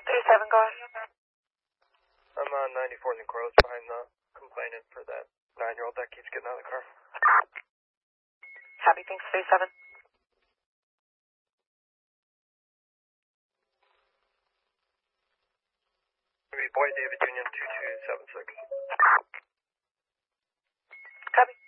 37, go ahead. I'm on 94 in the Corliss behind the complainant for that 9-year-old that keeps getting out of the car. Copy, thanks, 37. Maybe Boyd David Union 2276. Copy.